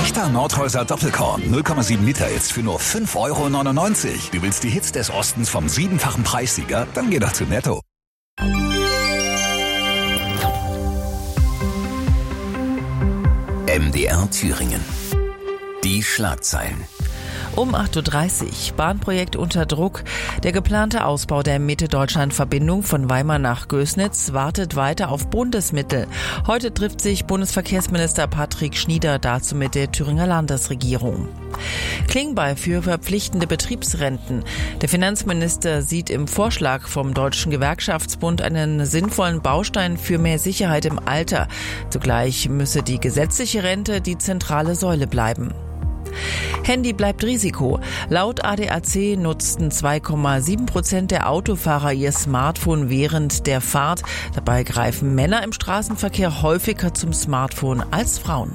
Echter Nordhäuser Doppelkorn 0,7 Liter jetzt für nur 5,99 €. Du willst die Hits des Ostens vom 7-fachen Preissieger? Dann geh doch zu Netto. MDR Thüringen. Die Schlagzeilen. Um 8:30 Uhr, Bahnprojekt unter Druck. Der geplante Ausbau der Mitte-Deutschland-Verbindung von Weimar nach Gößnitz wartet weiter auf Bundesmittel. Heute trifft sich Bundesverkehrsminister Patrick Schnieder dazu mit der Thüringer Landesregierung. Klingbeil für verpflichtende Betriebsrenten. Der Finanzminister sieht im Vorschlag vom Deutschen Gewerkschaftsbund einen sinnvollen Baustein für mehr Sicherheit im Alter. Zugleich müsse die gesetzliche Rente die zentrale Säule bleiben. Handy bleibt Risiko. Laut ADAC nutzten 2,7% der Autofahrer ihr Smartphone während der Fahrt. Dabei greifen Männer im Straßenverkehr häufiger zum Smartphone als Frauen.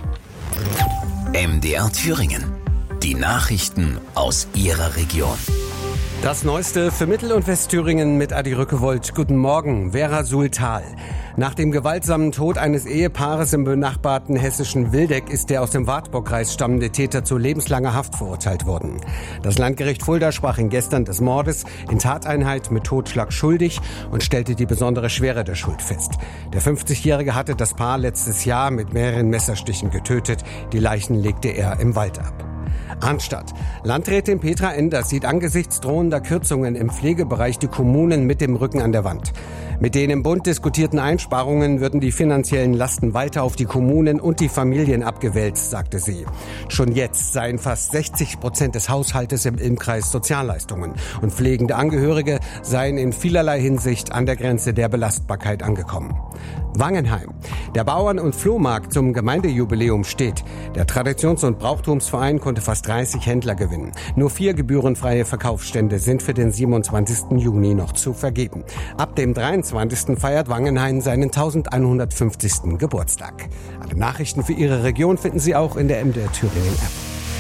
MDR Thüringen. Die Nachrichten aus Ihrer Region. Das Neueste für Mittel- und Westthüringen mit Adi Rückewold. Guten Morgen, Vera Sultal. Nach dem gewaltsamen Tod eines Ehepaares im benachbarten hessischen Wildeck ist der aus dem Wartburgkreis stammende Täter zu lebenslanger Haft verurteilt worden. Das Landgericht Fulda sprach ihn gestern des Mordes in Tateinheit mit Totschlag schuldig und stellte die besondere Schwere der Schuld fest. Der 50-Jährige hatte das Paar letztes Jahr mit mehreren Messerstichen getötet. Die Leichen legte er im Wald ab. Arnstadt. Landrätin Petra Enders sieht angesichts drohender Kürzungen im Pflegebereich die Kommunen mit dem Rücken an der Wand. Mit den im Bund diskutierten Einsparungen würden die finanziellen Lasten weiter auf die Kommunen und die Familien abgewälzt, sagte sie. Schon jetzt seien fast 60% des Haushaltes im Ilmkreis Sozialleistungen und pflegende Angehörige seien in vielerlei Hinsicht an der Grenze der Belastbarkeit angekommen. Wangenheim. Der Bauern- und Flohmarkt zum Gemeindejubiläum steht. Der Traditions- und Brauchtumsverein konnte fast 30 Händler gewinnen. Nur 4 gebührenfreie Verkaufsstände sind für den 27. Juni noch zu vergeben. Ab dem 23. feiert Wangenheim seinen 1150. Geburtstag. Alle Nachrichten für Ihre Region finden Sie auch in der MDR Thüringen App.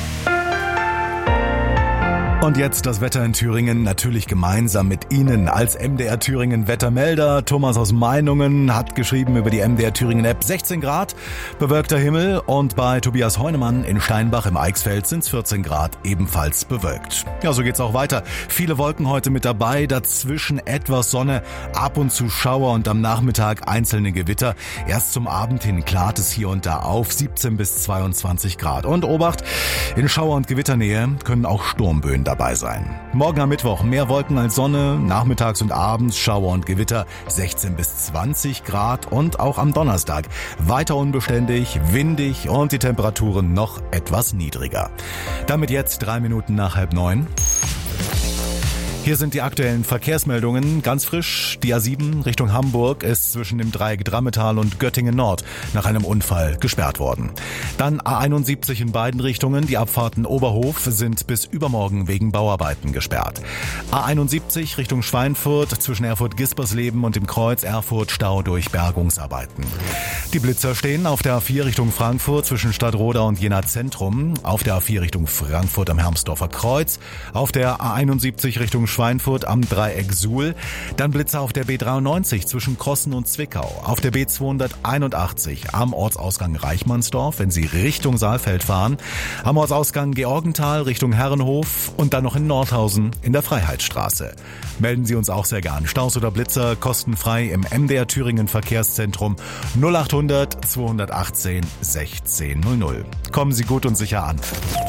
Und jetzt das Wetter in Thüringen, natürlich gemeinsam mit Ihnen als MDR Thüringen Wettermelder. Thomas aus Meinungen hat geschrieben über die MDR Thüringen App 16 Grad, bewölkter Himmel, und bei Tobias Heunemann in Steinbach im Eichsfeld sind es 14 Grad, ebenfalls bewölkt. Ja, so geht's auch weiter. Viele Wolken heute mit dabei, dazwischen etwas Sonne, ab und zu Schauer und am Nachmittag einzelne Gewitter. Erst zum Abend hin klart es hier und da auf, 17 bis 22 Grad. Und Obacht, in Schauer- und Gewitternähe können auch Sturmböen dabei sein. Morgen am Mittwoch mehr Wolken als Sonne, nachmittags und abends Schauer und Gewitter, 16 bis 20 Grad, und auch am Donnerstag weiter unbeständig, windig und die Temperaturen noch etwas niedriger. Damit jetzt 3 Minuten nach 8:30. Hier sind die aktuellen Verkehrsmeldungen. Ganz frisch, die A7 Richtung Hamburg ist zwischen dem Dreieck Drammetal und Göttingen Nord nach einem Unfall gesperrt worden. Dann A71 in beiden Richtungen. Die Abfahrten Oberhof sind bis übermorgen wegen Bauarbeiten gesperrt. A71 Richtung Schweinfurt zwischen Erfurt-Gispersleben und dem Kreuz Erfurt Stau durch Bergungsarbeiten. Die Blitzer stehen auf der A4 Richtung Frankfurt zwischen Stadtroda und Jena Zentrum, auf der A4 Richtung Frankfurt am Hermsdorfer Kreuz, auf der A71 Richtung Schweinfurt am Dreieck Suhl, dann Blitzer auf der B93 zwischen Krossen und Zwickau, auf der B281 am Ortsausgang Reichmannsdorf, wenn Sie Richtung Saalfeld fahren, am Ortsausgang Georgenthal Richtung Herrenhof und dann noch in Nordhausen in der Freiheitsstraße. Melden Sie uns auch sehr gern. Staus oder Blitzer kostenfrei im MDR Thüringen Verkehrszentrum 0800 218 1600. Kommen Sie gut und sicher an.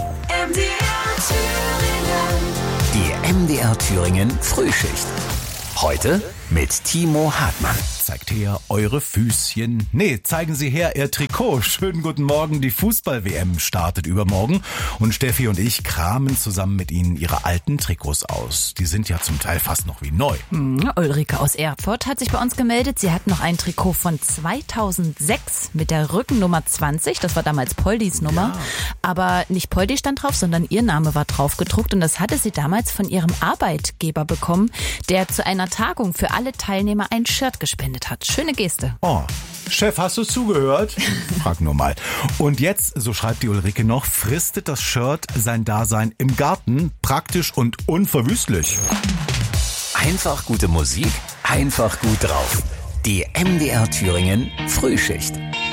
Die MDR Thüringen Frühschicht. Heute mit Timo Hartmann. Zeigt her eure Füßchen. Nee, zeigen Sie her Ihr Trikot. Schönen guten Morgen. Die Fußball-WM startet übermorgen. Und Steffi und ich kramen zusammen mit Ihnen Ihre alten Trikots aus. Die sind ja zum Teil fast noch wie neu. Ulrike aus Erfurt hat sich bei uns gemeldet. Sie hat noch ein Trikot von 2006 mit der Rückennummer 20. Das war damals Poldis Nummer. Ja. Aber nicht Poldi stand drauf, sondern ihr Name war drauf gedruckt. Und das hatte sie damals von ihrem Arbeitgeber bekommen, der zu einer Tagung für alle Teilnehmer ein Shirt gespendet hat. Schöne Geste. Oh, Chef, hast du zugehört? Frag nur mal. Und jetzt, so schreibt die Ulrike noch, fristet das Shirt sein Dasein im Garten, praktisch und unverwüstlich. Einfach gute Musik, einfach gut drauf. Die MDR Thüringen Frühschicht.